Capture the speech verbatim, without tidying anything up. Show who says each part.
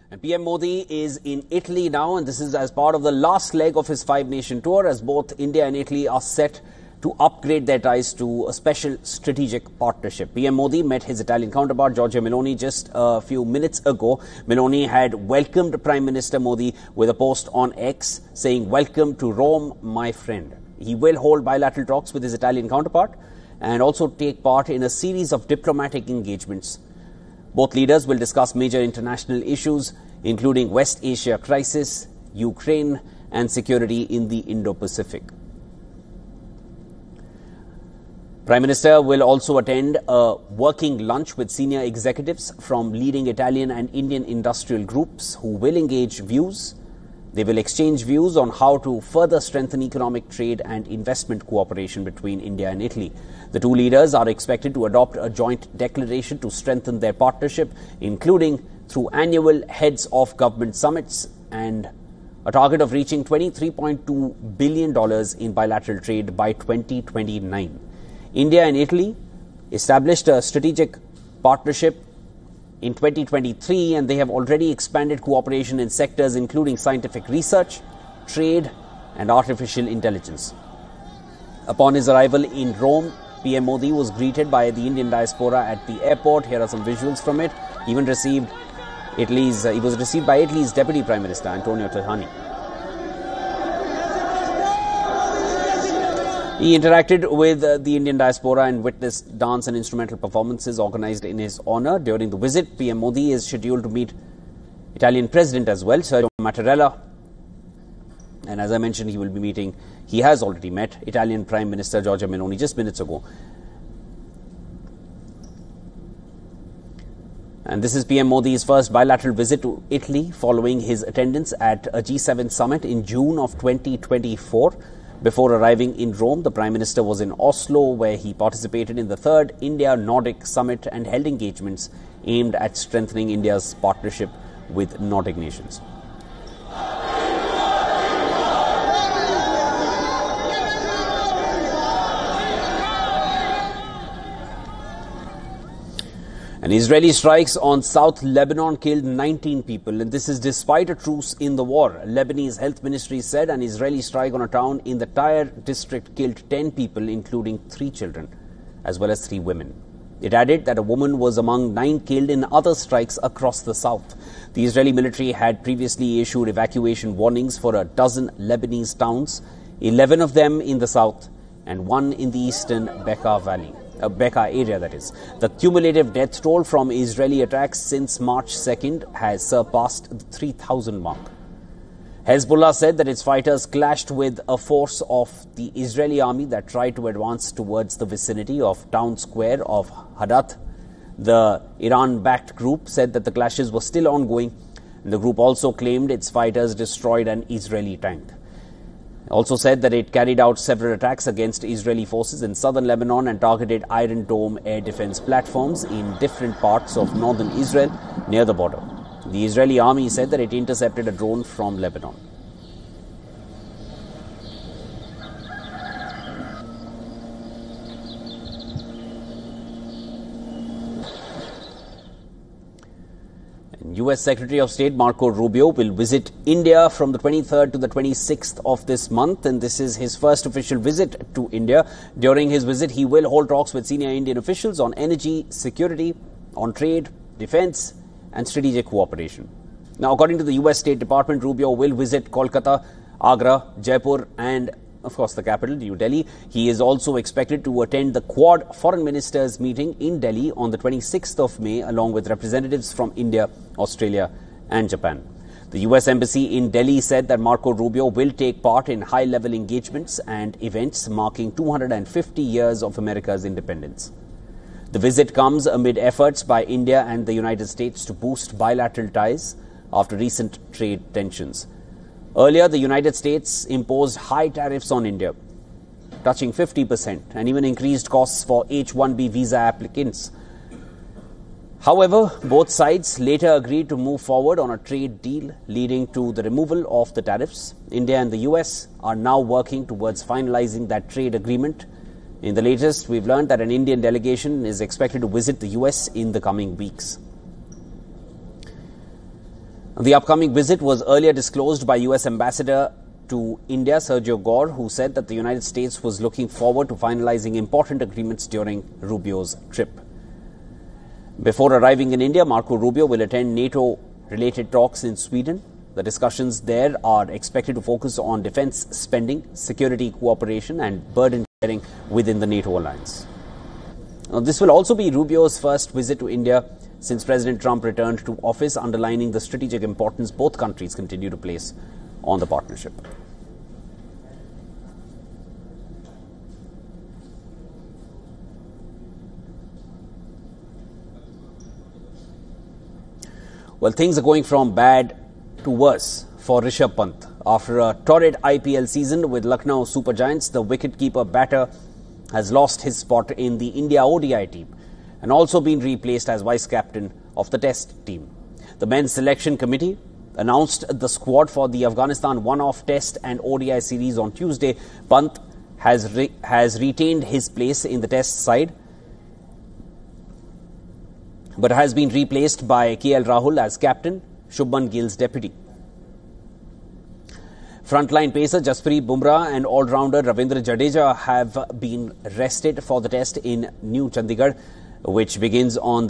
Speaker 1: And P M Modi is in Italy now, and this is as part of the last leg of his five-nation tour, as both India and Italy are set to upgrade their ties to a special strategic partnership. P M Modi met his Italian counterpart, Giorgia Meloni, just a few minutes ago. Meloni had welcomed Prime Minister Modi with a post on X saying, "Welcome to Rome, my friend." He will hold bilateral talks with his Italian counterpart and also take part in a series of diplomatic engagements. Both leaders will discuss major international issues, including West Asia crisis, Ukraine, and security in the Indo-Pacific. Prime Minister will also attend a working lunch with senior executives from leading Italian and Indian industrial groups who will engage views. They will exchange views on how to further strengthen economic trade and investment cooperation between India and Italy. The two leaders are expected to adopt a joint declaration to strengthen their partnership, including through annual heads of government summits and a target of reaching twenty-three point two billion dollars in bilateral trade by twenty twenty-nine. India and Italy established a strategic partnership in twenty twenty-three, and they have already expanded cooperation in sectors including scientific research, trade, and artificial intelligence. Upon his arrival in Rome, P M Modi was greeted by the Indian diaspora at the airport. Here are some visuals from it. He even received Italy's, uh, he was received by Italy's Deputy Prime Minister, Antonio Tajani. He interacted with uh, the Indian diaspora and witnessed dance and instrumental performances organized in his honor. During the visit, P M Modi is scheduled to meet Italian President as well, Sergio Mattarella. And as I mentioned, he will be meeting, he has already met Italian Prime Minister Giorgia Meloni just minutes ago. And this is P M Modi's first bilateral visit to Italy following his attendance at a G seven summit in June of twenty twenty-four. Before arriving in Rome, the Prime Minister was in Oslo, where he participated in the third India-Nordic Summit and held engagements aimed at strengthening India's partnership with Nordic nations. And Israeli strikes on South Lebanon killed nineteen people, and this is despite a truce in the war. Lebanese Health Ministry said an Israeli strike on a town in the Tyre district killed ten people, including three children, as well as three women. It added that a woman was among nine killed in other strikes across the south. The Israeli military had previously issued evacuation warnings for a dozen Lebanese towns, eleven of them in the south and one in the eastern Bekaa Valley. Uh, Bekaa area, that is. The cumulative death toll from Israeli attacks since March second has surpassed the three thousand mark. Hezbollah said that its fighters clashed with a force of the Israeli army that tried to advance towards the vicinity of town square of Hadath. The Iran-backed group said that the clashes were still ongoing. The group also claimed its fighters destroyed an Israeli tank. Also said that it carried out several attacks against Israeli forces in southern Lebanon and targeted Iron Dome air defense platforms in different parts of northern Israel near the border. The Israeli army said that it intercepted a drone from Lebanon. U S Secretary of State Marco Rubio will visit India from the twenty-third to the twenty-sixth of this month, and this is his first official visit to India. During his visit, he will hold talks with senior Indian officials on energy, security, on trade, defense, and strategic cooperation. Now, according to the U S State Department, Rubio will visit Kolkata, Agra, Jaipur, and of course, the capital, New Delhi. He is also expected to attend the Quad Foreign Ministers meeting in Delhi on the twenty-sixth of May, along with representatives from India, Australia, and Japan. The U S Embassy in Delhi said that Marco Rubio will take part in high-level engagements and events marking two hundred fifty years of America's independence. The visit comes amid efforts by India and the United States to boost bilateral ties after recent trade tensions. Earlier, the United States imposed high tariffs on India, touching fifty percent, and even increased costs for H one B visa applicants. However, both sides later agreed to move forward on a trade deal, leading to the removal of the tariffs. India and the U S are now working towards finalizing that trade agreement. In the latest, we've learned that an Indian delegation is expected to visit the U S in the coming weeks. The upcoming visit was earlier disclosed by U S Ambassador to India, Sergio Gore, who said that the United States was looking forward to finalizing important agreements during Rubio's trip. Before arriving in India, Marco Rubio will attend NATO-related talks in Sweden. The discussions there are expected to focus on defense spending, security cooperation and burden sharing within the NATO alliance. Now, this will also be Rubio's first visit to India since President Trump returned to office, underlining the strategic importance both countries continue to place on the partnership. Well, things are going from bad to worse for Rishabh Pant. After a torrid I P L season with Lucknow Super Giants, the wicketkeeper batter has lost his spot in the India O D I team and also been replaced as vice-captain of the Test team. The men's selection committee announced the squad for the Afghanistan one-off Test and O D I series on Tuesday. Pant has, re has retained his place in the Test side, but has been replaced by K L Rahul as captain, Shubman Gill's deputy. Frontline pacer Jasprit Bumrah and all-rounder Ravindra Jadeja have been rested for the Test in New Chandigarh, which begins on